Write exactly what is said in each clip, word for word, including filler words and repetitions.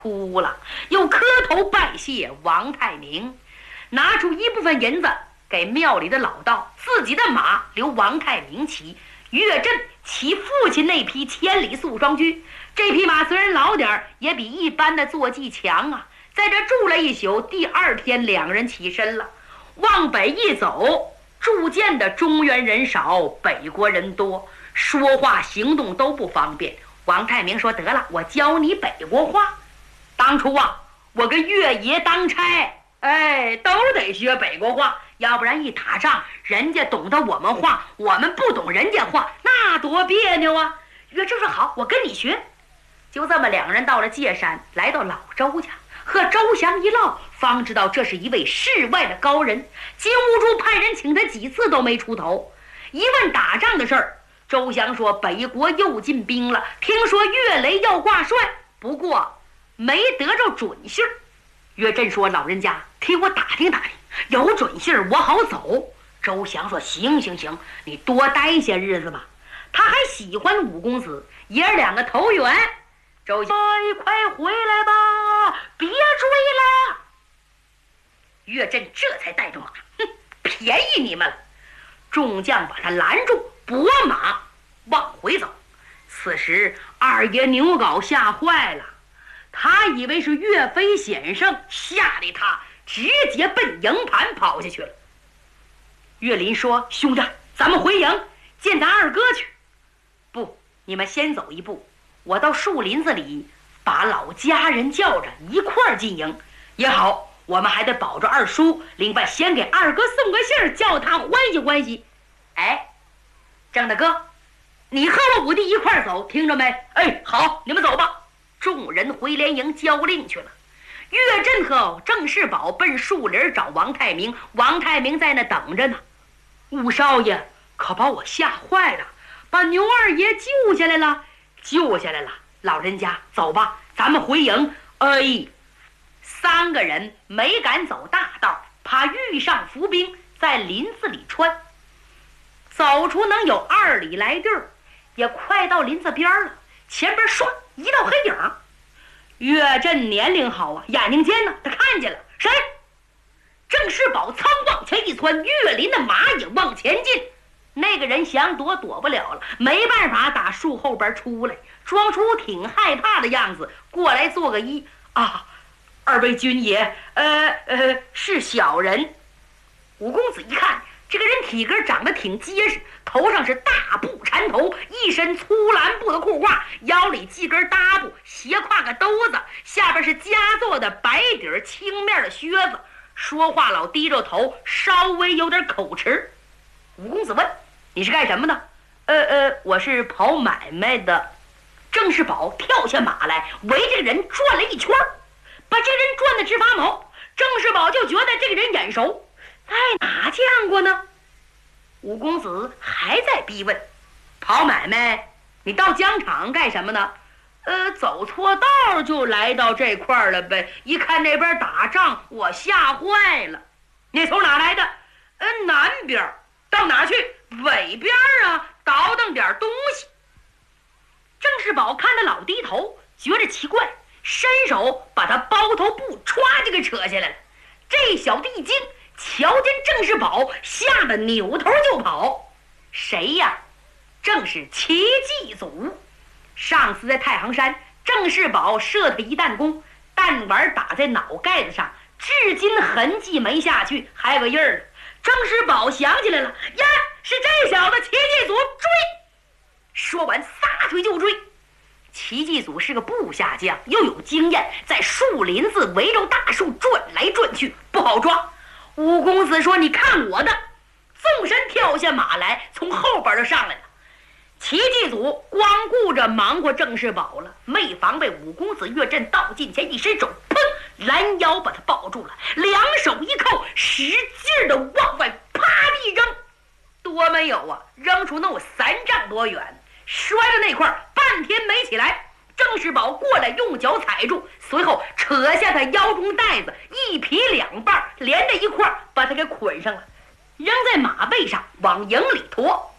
哭了，又磕头拜谢王太明，拿出一部分银子给庙里的老道，自己的马留王太明骑，岳震骑父亲那匹千里素双驹。这匹马虽然老点儿，也比一般的坐骑强啊。在这住了一宿，第二天两人起身了，往北一走，铸剑的中原人少，北国人多，说话行动都不方便。王太明说：“得了，我教你北国话。当初啊，我跟岳爷当差，哎，都得学北国话，要不然一打仗，人家懂得我们话，我们不懂人家话，那多别扭啊。”岳震说：“好，我跟你学。”就这么两人到了界山，来到老周家，和周祥一唠，方知道这是一位世外的高人。金兀术派人请他几次都没出头。一问打仗的事儿，周祥说：“北国又进兵了，听说岳雷要挂帅，不过没得着准信儿。”岳震说：“老人家，替我打听打听，有准信儿我好走。”周祥说：“行行行，你多待些日子吧。”他还喜欢武公子，爷儿两个投缘。周祥，快回来吧，别追了。岳震这才带着马，哼，便宜你们了。众将把他拦住，拨马往回走。此时二爷牛皋吓坏了，他以为是岳飞险胜，吓得他直接奔营盘跑下去了。岳林说：“兄弟，咱们回营见咱二哥去。”不，你们先走一步，我到树林子里把老家人叫着一块儿进营也好，我们还得保着二叔，另外先给二哥送个信儿，叫他欢喜欢喜。哎，郑大哥，你和我五弟一块儿走，听着没？哎，好，你们走吧。众人回连营交令去了。岳震和郑世宝奔树林找王太明，王太明在那等着呢。五少爷可把我吓坏了，把牛二爷救下来了，救下来了。老人家，走吧，咱们回营。哎，三个人没敢走大道，怕遇上伏兵，在林子里穿。走出能有二里来地儿，也快到林子边了。前边唰一道黑影。岳震年龄好啊，眼睛尖呢，他看见了谁？郑世宝噌往前一窜，岳林的马也往前进。那个人想躲躲不了了，没办法打树后边出来，装出挺害怕的样子，过来做个揖啊，二位军爷，呃呃，是小人。武公子一看，这个人体格长得挺结实，头上是大布缠头，一身粗蓝布的裤褂，腰里系根搭布，斜挎个兜子，下边是佳作的白底青面的靴子，说话老低着头，稍微有点口吃。武公子问：“你是干什么的？”呃呃，我是跑买卖的。郑世宝跳下马来，围这个人转了一圈，把这个人转得直发毛。郑世宝就觉得这个人眼熟，在哪见过呢？武公子还在逼问：“跑买卖？你到疆场干什么呢？”呃，走错道就来到这块儿了呗。一看那边打仗，我吓坏了。你从哪来的？呃，南边。到哪去？北边啊，倒腾点东西。郑世宝看他老低头，觉着奇怪，伸手把他包头布歘就给扯下来了。这小子一惊，瞧见郑世宝，吓得扭头就跑。谁呀？正是齐继祖。上次在太行山，郑世宝射他一弹弓，弹丸打在脑盖子上，至今痕迹没下去，还有个印儿呢。郑世宝想起来了，呀，是这小子！齐继祖追！说完撒腿就追。齐继祖是个部下将，又有经验，在树林子围着大树转来转去，不好抓。武公子说：“你看我的！”纵身跳下马来，从后边就上来了。齐继祖光顾着忙活郑世宝了，没防备武公子岳震到近前一伸手，砰，拦腰把他抱住了，两手一扣，使劲的往外啪一扔，多没有啊，扔出能有三丈多远，摔到那块儿半天没起来。郑世宝过来用脚踩住，随后扯下他腰中带子，一劈两半连着一块把他给捆上了，扔在马背上往营里驮。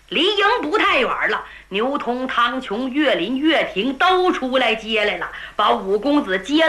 离营不太远了，牛通、汤琼、岳林、岳霆都出来接来了，把五公子接